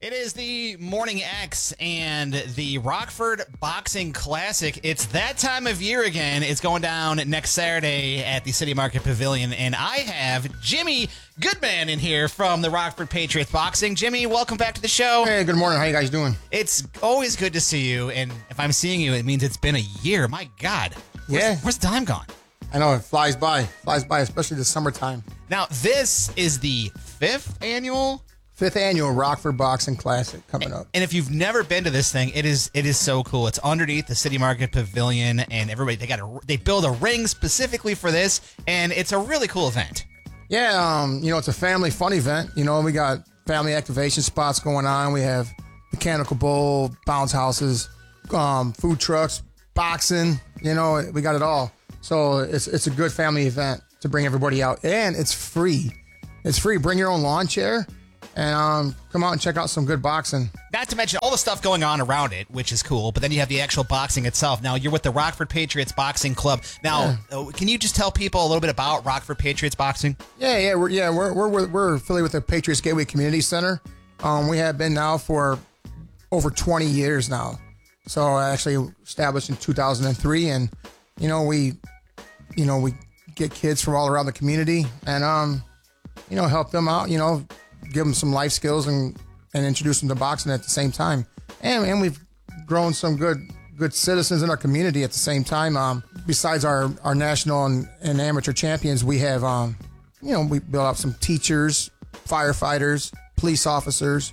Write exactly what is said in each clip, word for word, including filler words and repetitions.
It is the Morning X and the Rockford Boxing Classic. It's that time of year again. It's going down next Saturday at the City Market Pavilion, and I have Jimmy Goodman in here from the Rockford Patriots Boxing. Jimmy, welcome back to the show. Hey, good morning. How you guys doing? It's always good to see you, and if I'm seeing you, it means it's been a year. My God. Where's, Yeah. Where's the time gone? I know, it flies by. Flies by, especially the summertime. Now, this is the fifth annual... Fifth annual Rockford Boxing Classic coming up. And if you've never been to this thing, it is it is so cool. It's underneath the City Market Pavilion, and everybody they got a they build a ring specifically for this, and it's a really cool event. Yeah, um, you know, it's a family fun event. You know, we got family activation spots going on. We have mechanical bull, bounce houses, um, food trucks, boxing. You know, we got it all. So it's it's a good family event to bring everybody out, and it's free. It's free. Bring your own lawn chair. And um, come out and check out some good boxing. Not to mention all the stuff going on around it, which is cool. But then you have the actual boxing itself. Now, you're with the Rockford Patriots Boxing Club. Now, yeah. Can you just tell people a little bit about Rockford Patriots Boxing? Yeah, yeah, we're yeah we're we're we're affiliated with the Patriots Gateway Community Center. Um, we have been now for over twenty years now. So actually established in two thousand three, and you know we, you know we get kids from all around the community, and um, you know help them out. You know. Give them some life skills and, and introduce them to boxing at the same time. And, and we've grown some good good citizens in our community at the same time. Um, besides our, our national and, and amateur champions, we have, um, you know, we built up some teachers, firefighters, police officers,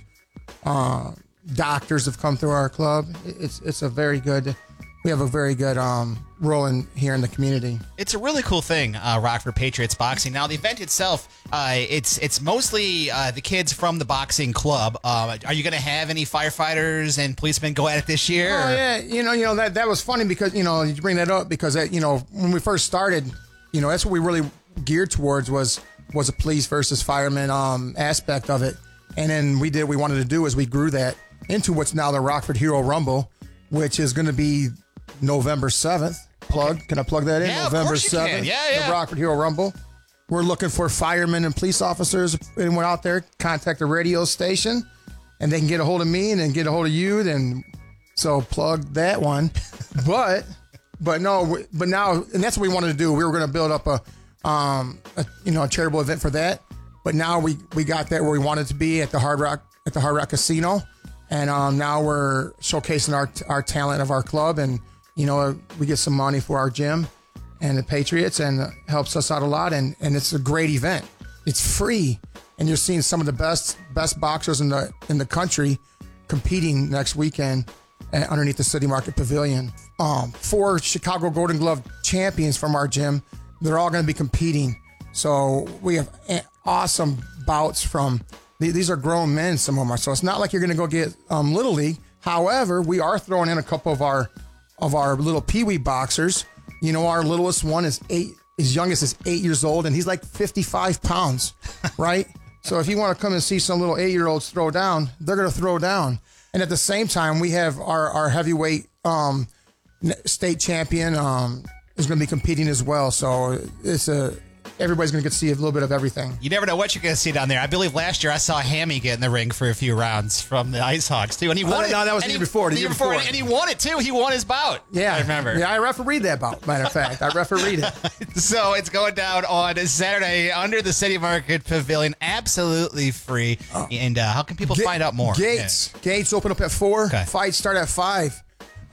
uh, doctors have come through our club. It's it's a very good... We have a very good um, role in here in the community. It's a really cool thing, uh, Rockford Patriots Boxing. Now, the event itself, uh, it's it's mostly uh, the kids from the boxing club. Uh, are you going to have any firefighters and policemen go at it this year? Oh, or? yeah. You know, you know that that was funny because, you know, you bring that up because, that, you know, when we first started, you know, that's what we really geared towards was was a police versus fireman um, aspect of it. And then we did what we wanted to do is we grew that into what's now the Rockford Hero Rumble, which is going to be November seventh. Plug. Okay. Can I plug that in? Yeah, November of course you seventh. can. Yeah, yeah. The Rockford Hero Rumble. We're looking for firemen and police officers. Anyone out there, contact the radio station and they can get a hold of me and then get a hold of you. Then, so plug that one. but, but no, but now, and that's what we wanted to do. We were going to build up a, um, a, you know, a charitable event for that. But now we, we got that where we wanted to be at the Hard Rock, at the Hard Rock Casino. And um, now we're showcasing our, our talent of our club, and, you know, we get some money for our gym and the Patriots, and it helps us out a lot. And, and it's a great event. It's free. And you're seeing some of the best best boxers in the in the country competing next weekend at, underneath the City Market Pavilion. Um, four Chicago Golden Glove champions from our gym. They're all going to be competing. So we have awesome bouts from, these are grown men, some of them are. So it's not like you're going to go get um, Little League. However, we are throwing in a couple of our of our little peewee boxers. You know, our littlest one is eight, his youngest is eight years old, and he's like fifty-five pounds, right? So if you want to come and see some little eight-year-olds throw down, they're going to throw down. And at the same time, we have our, our heavyweight um, state champion um, is going to be competing as well. So it's a... everybody's going to get to see a little bit of everything. You never know what you're going to see down there. I believe last year I saw Hammy get in the ring for a few rounds from the Ice Hawks, too. And he won oh, it. No, that was the year before. The, the year before. before. And he won it, too. He won his bout. Yeah. I remember. Yeah, I refereed that bout, matter of fact. I refereed it. So it's going down on Saturday under the City Market Pavilion. Absolutely free. Oh. And uh, how can people Ga- find out more? Gates. Yeah. Gates open up at four. Okay. Fights start at five.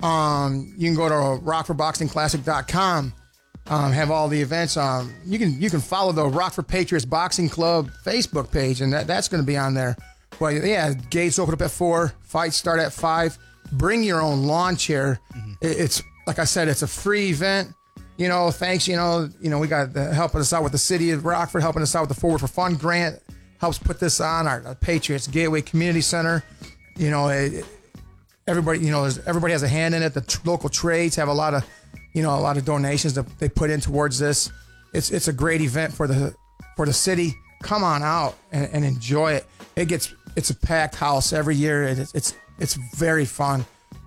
Um, you can go to rockford boxing classic dot com. Um, have all the events. Um, you can you can follow the Rockford Patriots Boxing Club Facebook page, and that, that's going to be on there. Well, yeah, gates open up at four. Fights start at five. Bring your own lawn chair. Mm-hmm. It, it's like I said, it's a free event. You know, thanks. You know, you know, we got the, helping us out with the city of Rockford, helping us out with the Forward for Fun grant. Helps put this on our, our Patriots Gateway Community Center. You know, it, everybody. You know, everybody has a hand in it. The tr- local trades have a lot of. You know, a lot of donations that they put in towards this. It's it's a great event for the for the city. Come on out and, and enjoy it. It gets it's a packed house every year. It's it's it's very fun.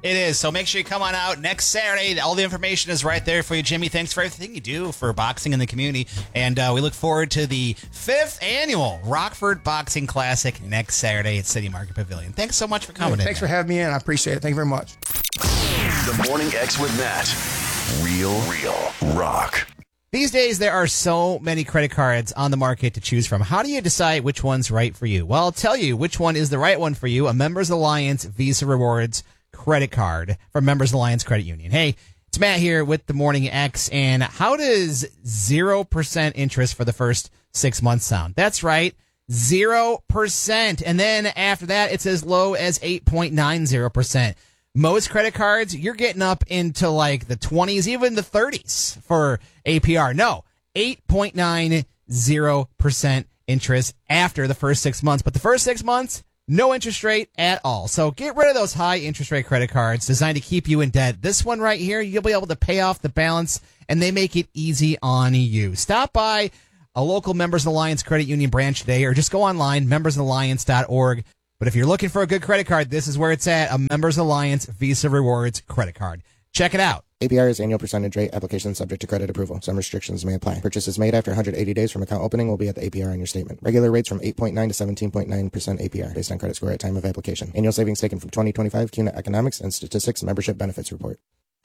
It is. So make sure you come on out next Saturday. All the information is right there for you, Jimmy. Thanks for everything you do for boxing in the community. And uh, we look forward to the fifth annual Rockford Boxing Classic next Saturday at City Market Pavilion. Thanks so much for coming Hey, in. thanks for having me in. I appreciate it. Thank you very much. The Morning X with Matt. Real, real rock. These days, there are so many credit cards on the market to choose from. How do you decide which one's right for you? Well, I'll tell you which one is the right one for you. A Members Alliance Visa Rewards credit card from Members Alliance Credit Union. Hey, it's Matt here with the Morning X. And how does zero percent interest for the first six months sound? That's right, zero percent. And then after that, it's as low as eight point nine zero percent. Most credit cards, you're getting up into like the twenties, even the thirties for A P R. No, eight point nine zero percent interest after the first six months. But the first six months, no interest rate at all. So get rid of those high interest rate credit cards designed to keep you in debt. This one right here, you'll be able to pay off the balance, and they make it easy on you. Stop by a local Members Alliance Credit Union branch today, or just go online, members alliance dot org. But if you're looking for a good credit card, this is where it's at, a Members Alliance Visa Rewards credit card. Check it out. A P R is annual percentage rate. Application subject to credit approval. Some restrictions may apply. Purchases made after one hundred eighty days from account opening will be at the A P R on your statement. Regular rates from eight point nine to seventeen point nine percent A P R based on credit score at time of application. Annual savings taken from twenty twenty-five C U N A Economics and Statistics Membership Benefits Report.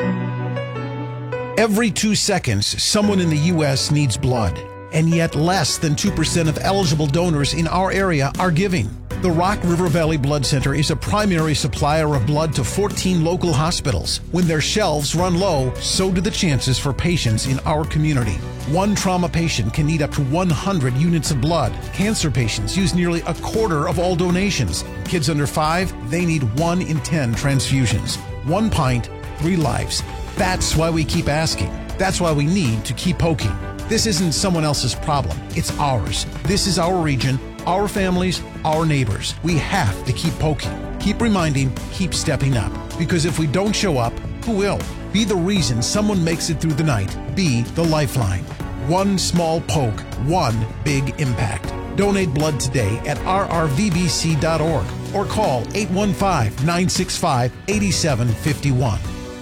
Every two seconds, someone in the U S needs blood, and yet less than two percent of eligible donors in our area are giving. The Rock River Valley Blood Center is a primary supplier of blood to fourteen local hospitals. When their shelves run low, so do the chances for patients in our community. One trauma patient can need up to one hundred units of blood. Cancer patients use nearly a quarter of all donations. Kids under five, they need one in ten transfusions. One pint, three lives. That's why we keep asking. That's why we need to keep poking. This isn't someone else's problem. It's ours. This is our region, our families, our neighbors. We have to keep poking, keep reminding, keep stepping up. Because if we don't show up, who will? Be the reason someone makes it through the night. Be the lifeline. One small poke, one big impact. Donate blood today at r r v b c dot org or call eight one five, nine six five, eight seven five one.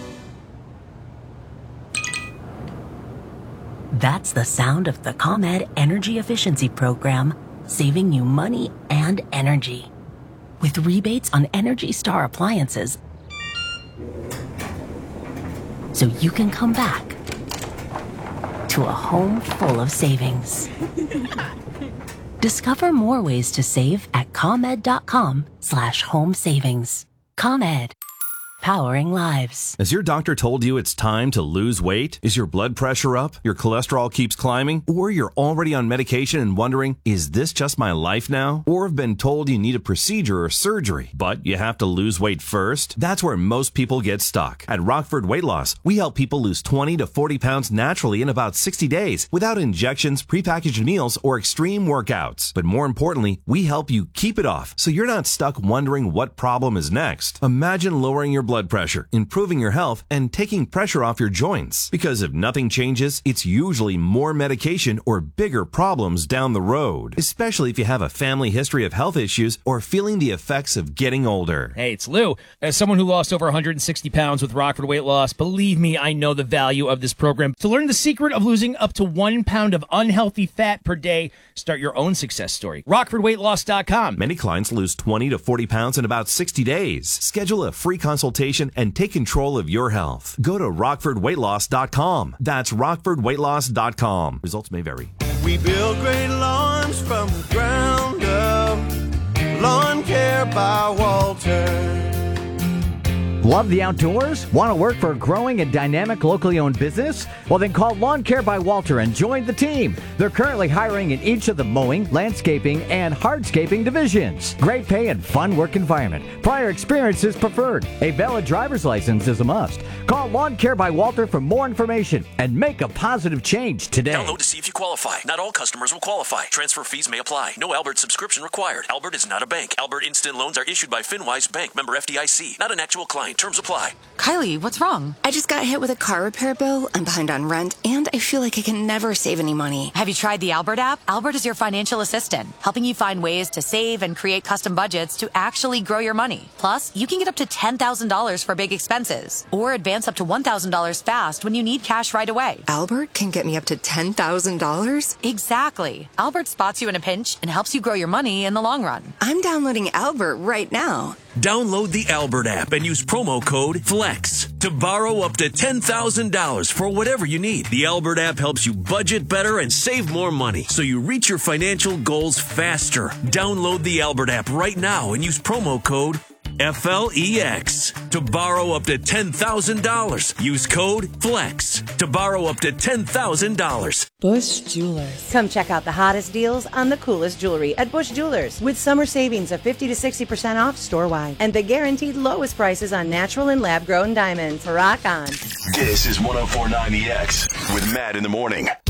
That's the sound of the ComEd Energy Efficiency Program, saving you money and energy. With rebates on Energy Star appliances, so you can come back to a home full of savings. Discover more ways to save at ComEd.com slash home savings. ComEd. Powering lives. Has your doctor told you it's time to lose weight? Is your blood pressure up? Your cholesterol keeps climbing? Or you're already on medication and wondering, is this just my life now? Or have been told you need a procedure or surgery, but you have to lose weight first? That's where most people get stuck. At Rockford Weight Loss, we help people lose twenty to forty pounds naturally in about sixty days without injections, prepackaged meals, or extreme workouts. But more importantly, we help you keep it off so you're not stuck wondering what problem is next. Imagine lowering your blood pressure, improving your health, and taking pressure off your joints. Because if nothing changes, it's usually more medication or bigger problems down the road, especially if you have a family history of health issues or feeling the effects of getting older. Hey, it's Lou. As someone who lost over one hundred sixty pounds with Rockford Weight Loss, believe me, I know the value of this program. To learn the secret of losing up to one pound of unhealthy fat per day, start your own success story. rockford weight loss dot com. Many clients lose twenty to forty pounds in about sixty days. Schedule a free consultation and take control of your health. Go to rockford weight loss dot com. That's rockford weight loss dot com. Results may vary. We build great lawns from the ground up. Lawn Care by Walter. Love the outdoors? Want to work for a growing and dynamic locally owned business? Well, then call Lawn Care by Walter and join the team. They're currently hiring in each of the mowing, landscaping, and hardscaping divisions. Great pay and fun work environment. Prior experience is preferred. A valid driver's license is a must. Call Lawn Care by Walter for more information and make a positive change today. Download to see if you qualify. Not all customers will qualify. Transfer fees may apply. No Albert subscription required. Albert is not a bank. Albert Instant Loans are issued by FinWise Bank, member F D I C, not an actual client. Terms apply. Kylie, what's wrong? I just got hit with a car repair bill. I'm behind on rent, and I feel like I can never save any money. Have you tried the Albert app? Albert is your financial assistant, helping you find ways to save and create custom budgets to actually grow your money. Plus, you can get up to ten thousand dollars for big expenses, or advance up to one thousand dollars fast when you need cash right away. Albert can get me up to ten thousand dollars? Exactly. Albert spots you in a pinch and helps you grow your money in the long run. I'm downloading Albert right now. Download the Albert app and use promo code FLEX to borrow up to ten thousand dollars for whatever you need. The Albert app helps you budget better and save more money so you reach your financial goals faster. Download the Albert app right now and use promo code F L E X to borrow up to ten thousand dollars. Use code FLEX to borrow up to ten thousand dollars. Bush Jewelers. Come check out the hottest deals on the coolest jewelry at Bush Jewelers with summer savings of fifty to sixty percent off store-wide and the guaranteed lowest prices on natural and lab-grown diamonds. Rock on. This is one oh four point nine The X with Matt in the morning.